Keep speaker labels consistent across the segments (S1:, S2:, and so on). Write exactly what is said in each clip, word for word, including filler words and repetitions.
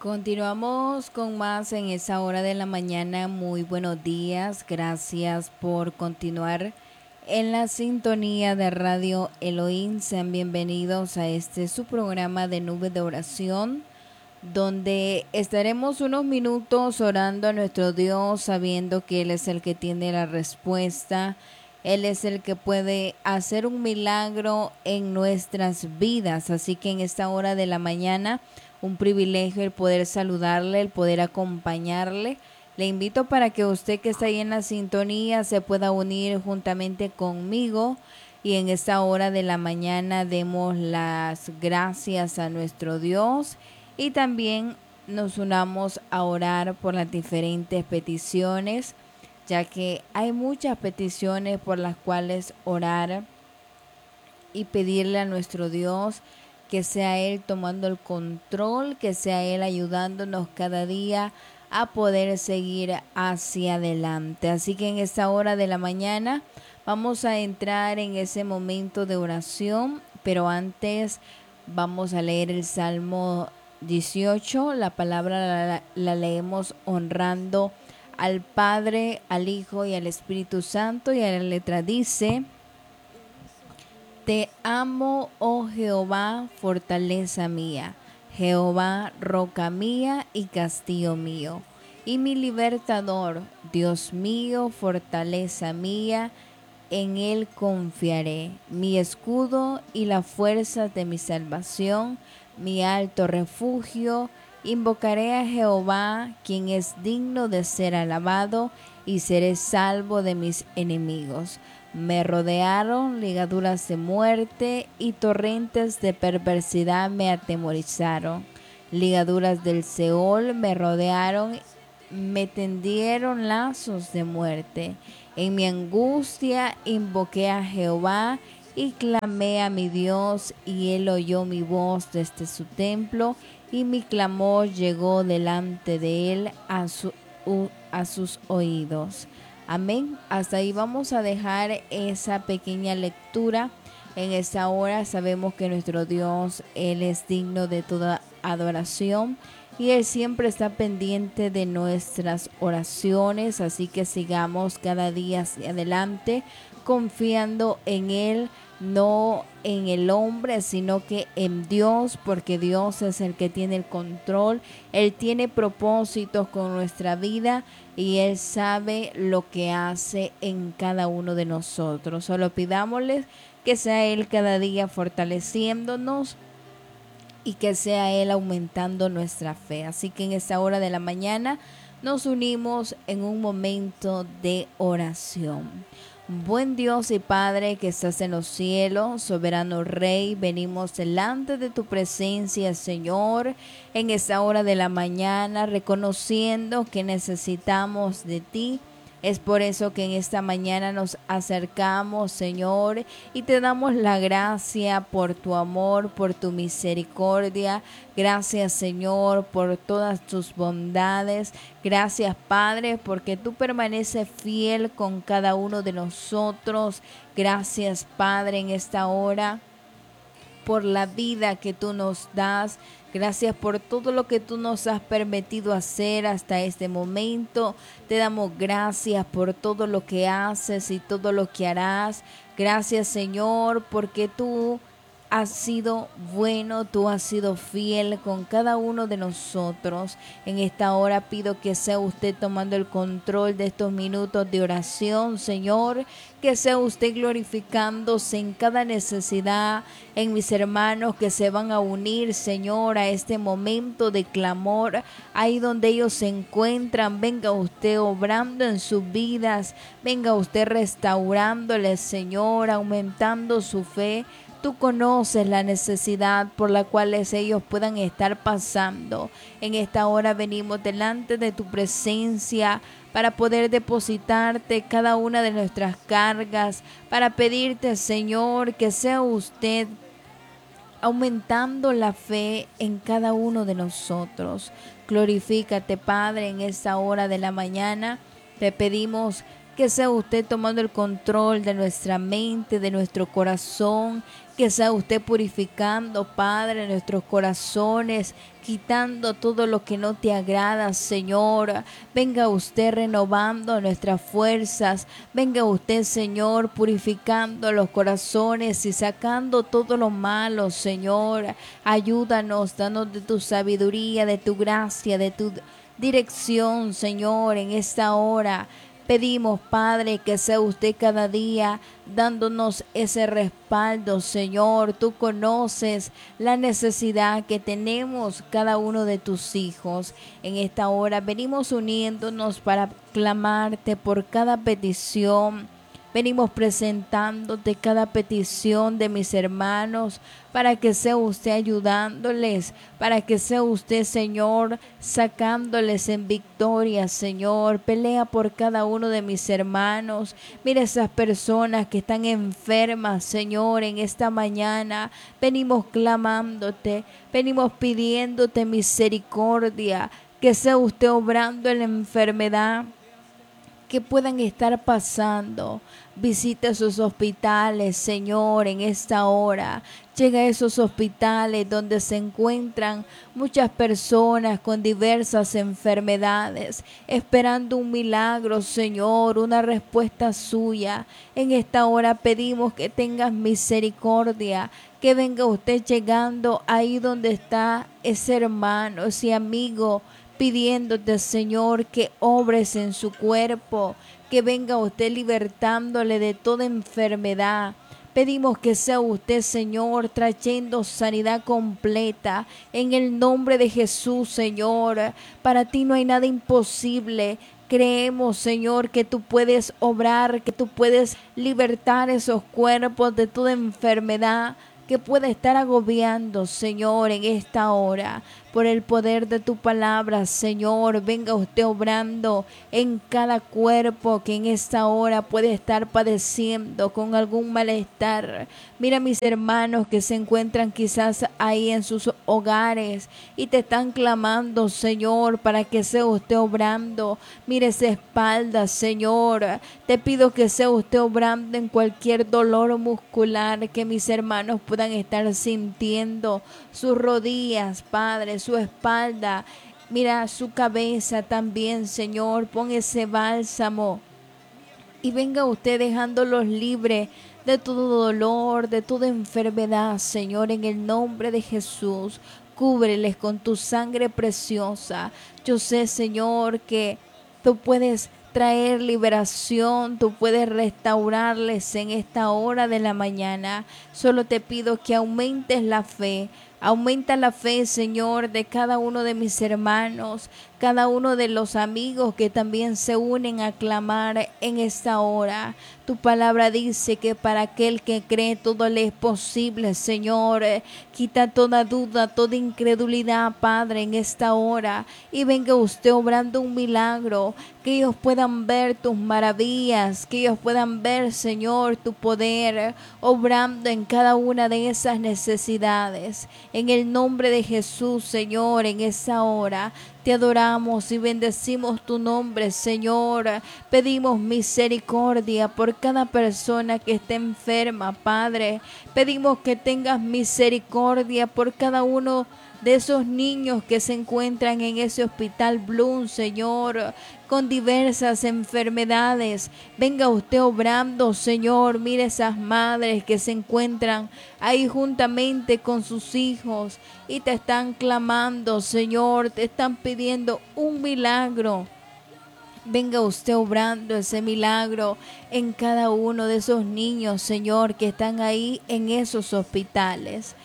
S1: Continuamos con más en esa hora de la mañana. Muy buenos días. Gracias por continuar en la sintonía de Radio Elohim. Sean bienvenidos a este su programa de Nube de Oración, donde estaremos unos minutos orando a nuestro Dios, sabiendo que Él es el que tiene la respuesta. Él es el que puede hacer un milagro en nuestras vidas. Así que en esta hora de la mañana, un privilegio el poder saludarle, el poder acompañarle. Le invito para que usted que está ahí en la sintonía se pueda unir juntamente conmigo y en esta hora de la mañana demos las gracias a nuestro Dios y también nos unamos a orar por las diferentes peticiones, ya que hay muchas peticiones por las cuales orar y pedirle a nuestro Dios que sea Él tomando el control, que sea Él ayudándonos cada día a poder seguir hacia adelante. Así que en esta hora de la mañana vamos a entrar en ese momento de oración, pero antes vamos a leer el Salmo dieciocho. La palabra la, la leemos honrando al Padre, al Hijo y al Espíritu Santo, y a la letra dice: Te amo, oh Jehová, fortaleza mía, Jehová, roca mía y castillo mío, y mi libertador, Dios mío, fortaleza mía, en él confiaré, mi escudo y la fuerza de mi salvación, mi alto refugio. Invocaré a Jehová, quien es digno de ser alabado, y seré salvo de mis enemigos. Me rodearon ligaduras de muerte y torrentes de perversidad me atemorizaron. Ligaduras del Seol me rodearon, me tendieron lazos de muerte. En mi angustia invoqué a Jehová y clamé a mi Dios, y él oyó mi voz desde su templo, y mi clamor llegó delante de él a, su, a sus oídos. Amén. Hasta ahí vamos a dejar esa pequeña lectura. En esta hora sabemos que nuestro Dios, Él es digno de toda adoración y Él siempre está pendiente de nuestras oraciones. Así que sigamos cada día hacia adelante confiando en Él, no en el hombre, sino que en Dios, porque Dios es el que tiene el control. Él tiene propósitos con nuestra vida y Él sabe lo que hace en cada uno de nosotros. Solo pidámosle que sea Él cada día fortaleciéndonos y que sea Él aumentando nuestra fe. Así que en esta hora de la mañana nos unimos en un momento de oración. Buen Dios y Padre que estás en los cielos, soberano Rey, venimos delante de tu presencia, Señor, en esta hora de la mañana, reconociendo que necesitamos de ti. Es por eso que en esta mañana nos acercamos, Señor, y te damos la gracia por tu amor, por tu misericordia. Gracias, Señor, por todas tus bondades. Gracias, Padre, porque tú permaneces fiel con cada uno de nosotros. Gracias, Padre, en esta hora, por la vida que tú nos das. Gracias por todo lo que tú nos has permitido hacer hasta este momento. Te damos gracias por todo lo que haces y todo lo que harás. Gracias, Señor, porque tú has sido bueno, tú has sido fiel con cada uno de nosotros. En esta hora pido que sea usted tomando el control de estos minutos de oración, Señor, que sea usted glorificándose en cada necesidad, en mis hermanos que se van a unir, Señor, a este momento de clamor, ahí donde ellos se encuentran. Venga usted obrando en sus vidas, venga usted restaurándoles, Señor, aumentando su fe. Tú conoces la necesidad por la cual ellos puedan estar pasando. En esta hora venimos delante de tu presencia para poder depositarte cada una de nuestras cargas, para pedirte, Señor, que sea usted aumentando la fe en cada uno de nosotros. Glorifícate, Padre, en esta hora de la mañana. Te pedimos que sea usted tomando el control de nuestra mente, de nuestro corazón, Que sea usted purificando, Padre, nuestros corazones, quitando todo lo que no te agrada, Señor. Venga usted renovando nuestras fuerzas. Venga usted, Señor, purificando los corazones y sacando todo lo malo, Señor. Ayúdanos, danos de tu sabiduría, de tu gracia, de tu dirección, Señor, en esta hora. Pedimos, Padre, que sea usted cada día dándonos ese respaldo, Señor. Tú conoces la necesidad que tenemos cada uno de tus hijos. En esta hora venimos uniéndonos para clamarte por cada petición. Venimos presentándote cada petición de mis hermanos para que sea usted ayudándoles, para que sea usted, Señor, sacándoles en victoria, Señor. Pelea por cada uno de mis hermanos. Mira esas personas que están enfermas, Señor, en esta mañana. Venimos clamándote, venimos pidiéndote misericordia, que sea usted obrando en la enfermedad que puedan estar pasando. Visita esos hospitales, Señor, en esta hora. Llega a esos hospitales donde se encuentran muchas personas con diversas enfermedades, esperando un milagro, Señor, una respuesta suya. En esta hora pedimos que tengas misericordia, que venga usted llegando ahí donde está ese hermano, ese amigo, pidiéndote, Señor, que obres en su cuerpo, que venga usted libertándole de toda enfermedad. Pedimos que sea usted, Señor, trayendo sanidad completa en el nombre de Jesús, Señor. Para ti no hay nada imposible. Creemos, Señor, que tú puedes obrar, que tú puedes libertar esos cuerpos de toda enfermedad que pueda estar agobiando, Señor, en esta hora. Por el poder de tu palabra, Señor, venga usted obrando en cada cuerpo que en esta hora puede estar padeciendo con algún malestar. Mira mis hermanos que se encuentran quizás ahí en sus hogares y te están clamando, Señor, para que sea usted obrando. Mire esa espalda, Señor. Te pido que sea usted obrando en cualquier dolor muscular que mis hermanos puedan estar sintiendo. Sus rodillas, Padre, su espalda, mira su cabeza también, Señor. Pon ese bálsamo y venga usted dejándolos libres de todo dolor, de toda enfermedad, Señor, en el nombre de Jesús. Cúbreles con tu sangre preciosa. Yo sé, Señor, que tú puedes traer liberación, tú puedes restaurarles en esta hora de la mañana. Solo te pido que aumentes la fe. Aumenta la fe, Señor, de cada uno de mis hermanos, cada uno de los amigos que también se unen a clamar en esta hora. Tu palabra dice que para aquel que cree todo le es posible, Señor. Quita toda duda, toda incredulidad, Padre, en esta hora. Y venga usted obrando un milagro, que ellos puedan ver tus maravillas, que ellos puedan ver, Señor, tu poder, obrando en cada una de esas necesidades. En el nombre de Jesús, Señor, en esa hora te adoramos y bendecimos tu nombre, Señor. Pedimos misericordia por cada persona que esté enferma, Padre. Pedimos que tengas misericordia por cada uno de esos niños que se encuentran en ese hospital Bloom, Señor, con diversas enfermedades. Venga usted obrando, Señor. Mire esas madres que se encuentran ahí juntamente con sus hijos y te están clamando, Señor, te están pidiendo un milagro. Venga usted obrando ese milagro en cada uno de esos niños, Señor, que están ahí en esos hospitales.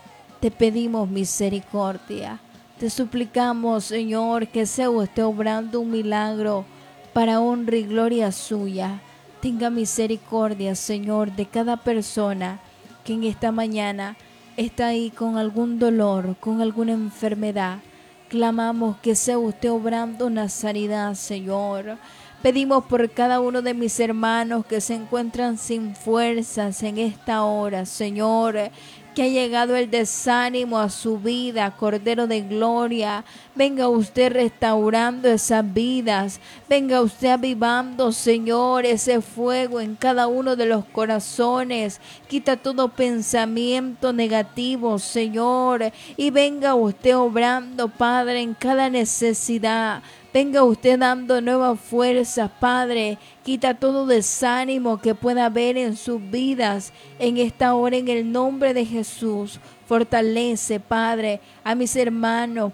S1: Te pedimos misericordia. Te suplicamos, Señor, que sea usted obrando un milagro para honra y gloria suya. Tenga misericordia, Señor, de cada persona que en esta mañana está ahí con algún dolor, con alguna enfermedad. Clamamos que sea usted obrando una sanidad, Señor. Pedimos por cada uno de mis hermanos que se encuentran sin fuerzas en esta hora, Señor. que ha llegado el desánimo a su vida, Cordero de Gloria. Venga usted restaurando esas vidas. Venga usted avivando, Señor, ese fuego en cada uno de los corazones. Quita todo pensamiento negativo, Señor. Y venga usted obrando, Padre, en cada necesidad. Venga usted dando nuevas fuerzas, Padre. Quita todo desánimo que pueda haber en sus vidas en esta hora, en el nombre de Jesús. Fortalece, Padre, a mis hermanos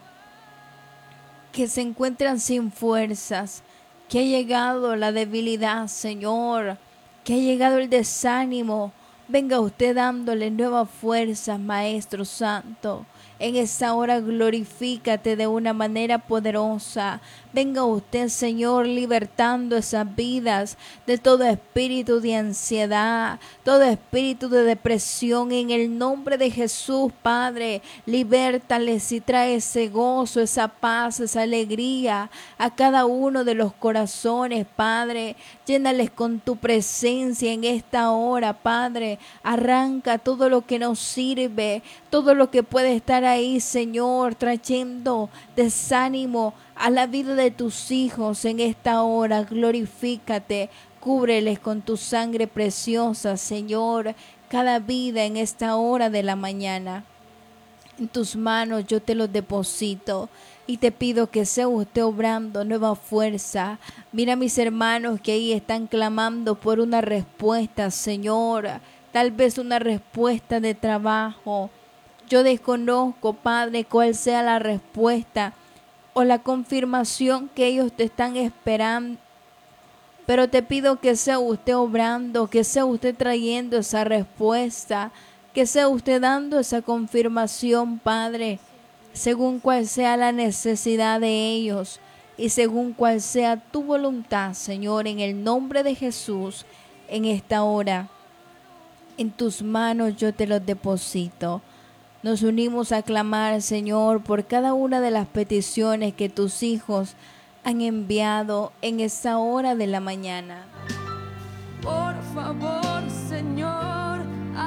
S1: que se encuentran sin fuerzas, que ha llegado la debilidad, Señor, que ha llegado el desánimo. Venga usted dándole nuevas fuerzas, Maestro Santo. En esta hora glorifícate de una manera poderosa. Venga usted, Señor, libertando esas vidas de todo espíritu de ansiedad, todo espíritu de depresión. En el nombre de Jesús, Padre, libértales y trae ese gozo, esa paz, esa alegría a cada uno de los corazones, Padre. Llénales con tu presencia en esta hora, Padre. Arranca todo lo que nos sirve, todo lo que puede estar ahí, Señor, trayendo desánimo a la vida de tus hijos en esta hora. Glorifícate, cúbreles con tu sangre preciosa, Señor, cada vida en esta hora de la mañana. En tus manos yo te los deposito y te pido que sea usted obrando nueva fuerza. Mira a mis hermanos que ahí están clamando por una respuesta, Señor, tal vez una respuesta de trabajo. Yo desconozco, Padre, cuál sea la respuesta o la confirmación que ellos te están esperando, pero te pido que sea usted obrando, que sea usted trayendo esa respuesta, que sea usted dando esa confirmación, Padre, según cuál sea la necesidad de ellos y según cuál sea tu voluntad, Señor, en el nombre de Jesús. En esta hora, en tus manos yo te los deposito. Nos unimos a clamar, Señor, por cada una de las peticiones que tus hijos han enviado en esta hora de la mañana.
S2: Por favor, Señor,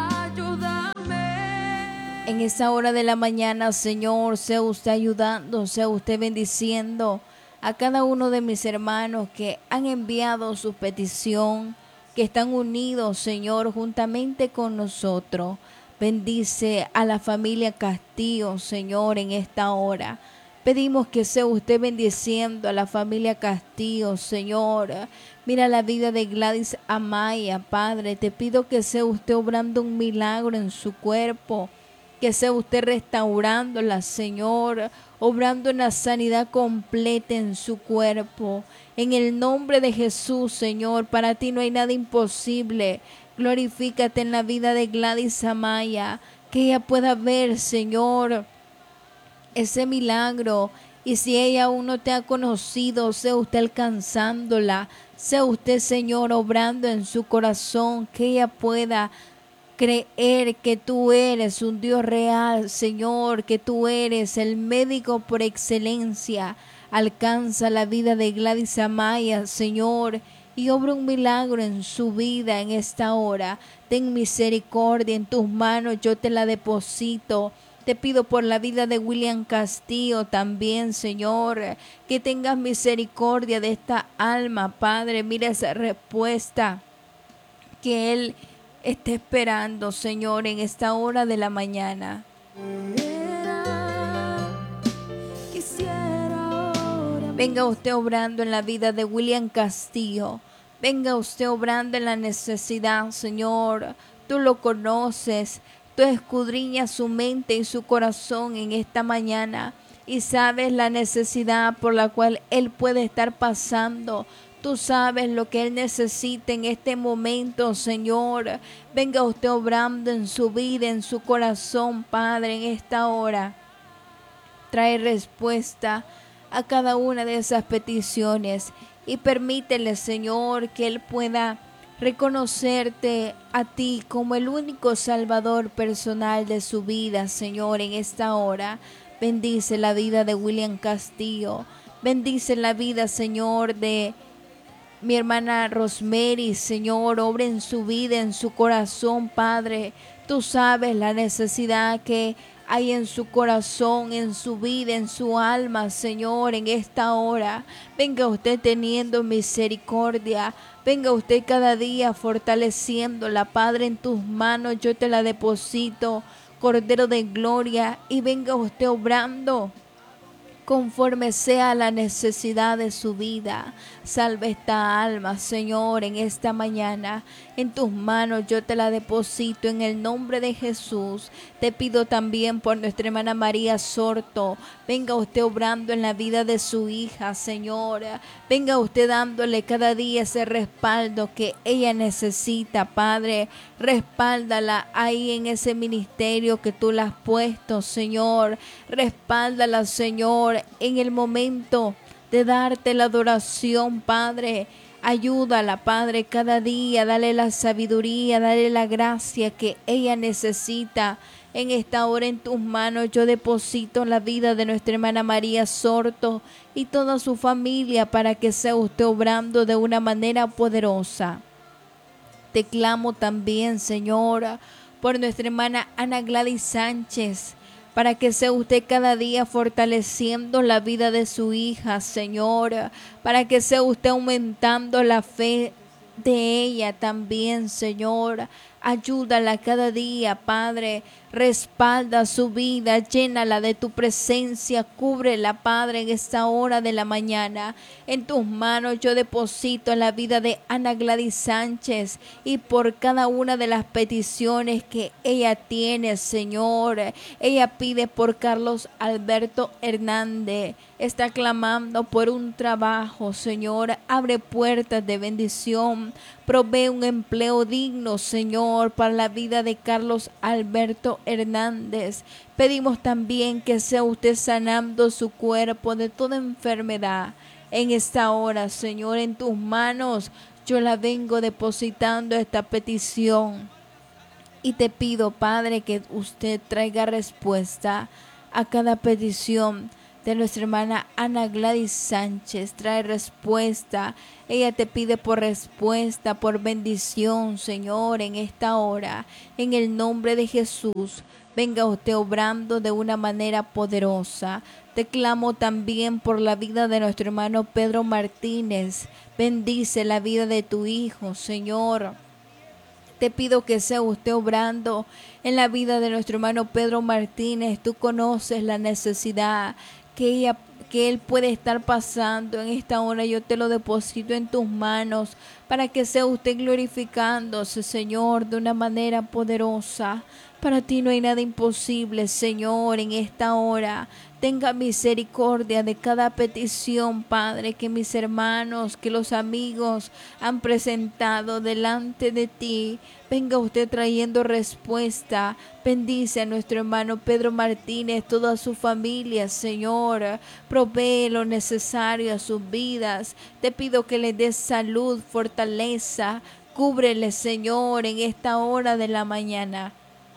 S2: ayúdame.
S1: En esta hora de la mañana, Señor, sea usted ayudando, sea usted bendiciendo a cada uno de mis hermanos que han enviado su petición, que están unidos, Señor, juntamente con nosotros. Bendice a la familia Castillo, Señor, en esta hora. Pedimos que sea usted bendiciendo a la familia Castillo, Señor. Mira la vida de Gladys Amaya, Padre. Te pido que sea usted obrando un milagro en su cuerpo. Que sea usted restaurándola, Señor. Obrando una sanidad completa en su cuerpo. En el nombre de Jesús, Señor. Para ti no hay nada imposible. Glorifícate en la vida de Gladys Amaya, que ella pueda ver, Señor, ese milagro. Y si ella aún no te ha conocido, sea usted alcanzándola, sea usted, Señor, obrando en su corazón, que ella pueda creer que tú eres un Dios real, Señor, que tú eres el médico por excelencia. Alcanza la vida de Gladys Amaya, Señor, y obra un milagro en su vida en esta hora. Ten misericordia, en tus manos yo te la deposito. Te pido por la vida de William Castillo también, Señor, que tengas misericordia de esta alma, Padre. Mira esa respuesta que él está esperando, Señor, en esta hora de la mañana. Venga usted obrando en la vida de William Castillo. Venga usted obrando en la necesidad, Señor. Tú lo conoces. Tú escudriñas su mente y su corazón en esta mañana. Y sabes la necesidad por la cual él puede estar pasando. Tú sabes lo que él necesita en este momento, Señor. Venga usted obrando en su vida, en su corazón, Padre, en esta hora. Trae respuesta a cada una de esas peticiones y permítele, Señor, que él pueda reconocerte a ti como el único salvador personal de su vida, Señor, en esta hora. Bendice la vida de William Castillo. Bendice la vida, Señor, de mi hermana Rosemary, Señor. Obra en su vida, en su corazón, Padre. Tú sabes la necesidad que hay en su corazón, en su vida, en su alma, Señor, en esta hora. Venga usted teniendo misericordia. Venga usted cada día fortaleciéndola, Padre, en tus manos yo te la deposito, Cordero de gloria, y venga usted obrando conforme sea la necesidad de su vida. Salve esta alma, Señor, en esta mañana. En tus manos yo te la deposito en el nombre de Jesús. Te pido también por nuestra hermana María Sorto. Venga usted obrando en la vida de su hija, Señor. Venga usted dándole cada día ese respaldo que ella necesita, Padre. Respáldala ahí en ese ministerio que tú la has puesto, Señor. Respáldala, Señor, en el momento de darte la adoración, Padre. Ayúdala, Padre, cada día. Dale la sabiduría, dale la gracia que ella necesita. En esta hora en tus manos yo deposito la vida de nuestra hermana María Sorto y toda su familia para que sea usted obrando de una manera poderosa. Te clamo también, Señora, por nuestra hermana Ana Gladys Sánchez, para que sea usted cada día fortaleciendo la vida de su hija, Señora, para que sea usted aumentando la fe de ella también, Señor. Ayúdala cada día, Padre. Respalda su vida, llénala de tu presencia, cúbrela, Padre, en esta hora de la mañana. En tus manos yo deposito la vida de Ana Gladys Sánchez y por cada una de las peticiones que ella tiene, Señor. Ella pide por Carlos Alberto Hernández. Está clamando por un trabajo, Señor. Abre puertas de bendición. Provee un empleo digno, Señor, para la vida de Carlos Alberto Hernández. Pedimos también que sea usted sanando su cuerpo de toda enfermedad. En esta hora, Señor, en tus manos yo la vengo depositando esta petición. Y te pido, Padre, que usted traiga respuesta a cada petición de nuestra hermana Ana Gladys Sánchez. Trae respuesta. Ella te pide por respuesta, por bendición, Señor, en esta hora. En el nombre de Jesús, venga usted obrando de una manera poderosa. Te clamo también por la vida de nuestro hermano Pedro Martínez. Bendice la vida de tu hijo, Señor. Te pido que sea usted obrando en la vida de nuestro hermano Pedro Martínez. Tú conoces la necesidad que ella, que él puede estar pasando en esta hora. Yo te lo deposito en tus manos para que sea usted glorificándose, Señor, de una manera poderosa. Para ti no hay nada imposible, Señor, en esta hora. Tenga misericordia de cada petición, Padre, que mis hermanos, que los amigos han presentado delante de ti. Venga usted trayendo respuesta. Bendice a nuestro hermano Pedro Martínez, toda su familia, Señor. Provee lo necesario a sus vidas. Te pido que les des salud, fortaleza. Cúbrele, Señor, en esta hora de la mañana.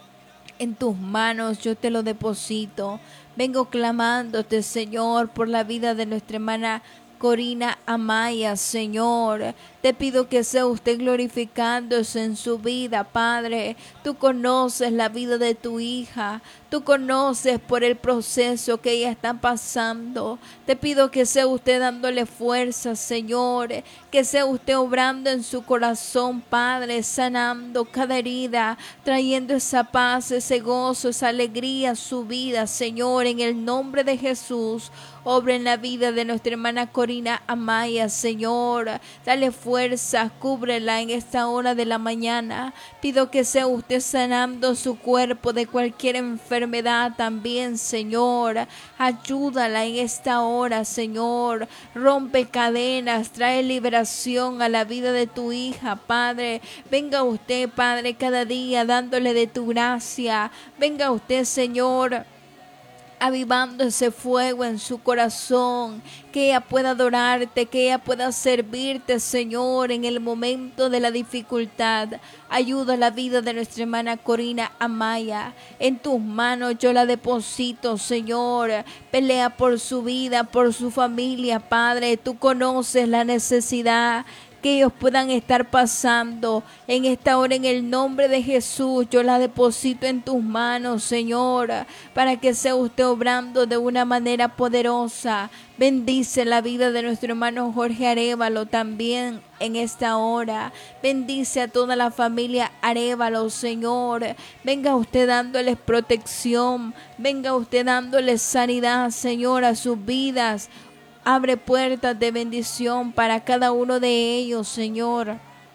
S1: En tus manos yo te lo deposito. Vengo clamándote, Señor, por la vida de nuestra hermana Corina Amaya, Señor. Te pido que sea usted glorificándose en su vida, Padre. Tú conoces la vida de tu hija. Tú conoces por el proceso que ella está pasando. Te pido que sea usted dándole fuerza, Señor. Que sea usted obrando en su corazón, Padre, sanando cada herida, trayendo esa paz, ese gozo, esa alegría a su vida, Señor, en el nombre de Jesús. Obra en la vida de nuestra hermana Corina Amaya, Señor. Dale fuerza, cúbrela en esta hora de la mañana. Pido que sea usted sanando su cuerpo de cualquier enfermedad también, Señor. Ayúdala en esta hora, Señor. Rompe cadenas, trae liberación a la vida de tu hija, Padre. Venga usted, Padre, cada día dándole de tu gracia. Venga usted, Señor, avivando ese fuego en su corazón, que ella pueda adorarte, que ella pueda servirte, Señor, en el momento de la dificultad. Ayuda la vida de nuestra hermana Corina Amaya. En tus manos yo la deposito, Señor. Pelea por su vida, por su familia, Padre. Tú conoces la necesidad que ellos puedan estar pasando en esta hora. En el nombre de Jesús, yo la deposito en tus manos, Señor, para que sea usted obrando de una manera poderosa. Bendice la vida de nuestro hermano Jorge Arévalo también en esta hora. Bendice a toda la familia Arévalo, Señor. Venga usted dándoles protección. Venga usted dándoles sanidad, Señor, a sus vidas. Abre puertas de bendición para cada uno de ellos, Señor.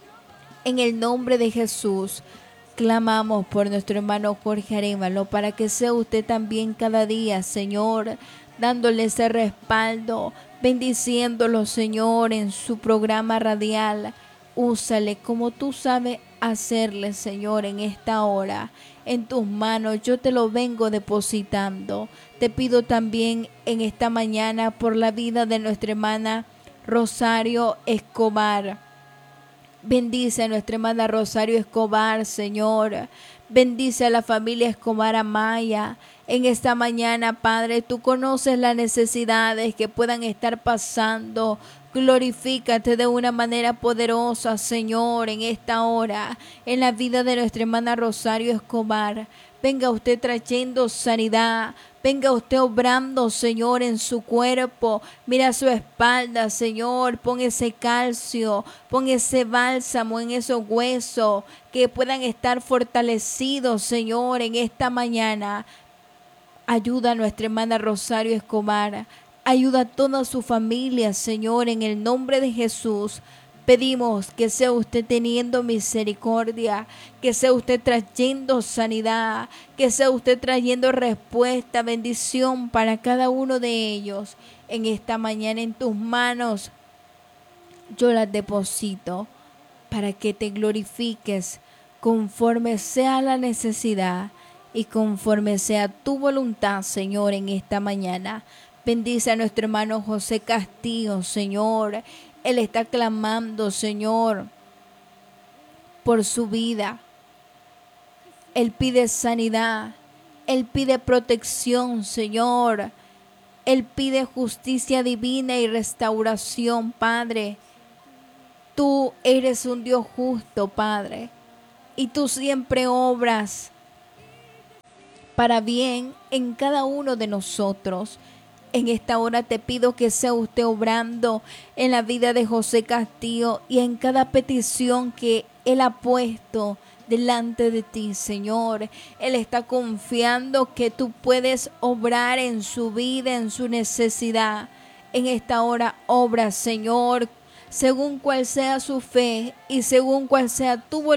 S1: En el nombre de Jesús, clamamos por nuestro hermano Jorge Arévalo para que sea usted también cada día, Señor, dándole ese respaldo, bendiciéndolo, Señor, en su programa radial. Úsale como tú sabes hacerle, Señor, en esta hora. En tus manos yo te lo vengo depositando. Te pido también en esta mañana por la vida de nuestra hermana Rosario Escobar. Bendice a nuestra hermana Rosario Escobar, Señor. Bendice a la familia Escobar Amaya. En esta mañana, Padre, tú conoces las necesidades que puedan estar pasando. Glorifícate de una manera poderosa, Señor, en esta hora, en la vida de nuestra hermana Rosario Escobar. Venga usted trayendo sanidad. Venga usted obrando, Señor, en su cuerpo. Mira su espalda, Señor. Pon ese calcio, pon ese bálsamo en esos huesos que puedan estar fortalecidos, Señor, en esta mañana. Ayuda a nuestra hermana Rosario Escobar. Ayuda a toda su familia, Señor, en el nombre de Jesús. Pedimos que sea usted teniendo misericordia, que sea usted trayendo sanidad, que sea usted trayendo respuesta, bendición para cada uno de ellos. En esta mañana en tus manos yo las deposito para que te glorifiques conforme sea la necesidad y conforme sea tu voluntad, Señor, en esta mañana. Bendice a nuestro hermano José Castillo, Señor. Él está clamando, Señor, por su vida. Él pide sanidad. Él pide protección, Señor. Él pide justicia divina y restauración, Padre. Tú eres un Dios justo, Padre. Y tú siempre obras para bien en cada uno de nosotros. En esta hora te pido que sea usted obrando en la vida de José Castillo y en cada petición que él ha puesto delante de ti, Señor. Él está confiando que tú puedes obrar en su vida, en su necesidad. En esta hora obra, Señor, según cual sea su fe y según cual sea tu voluntad.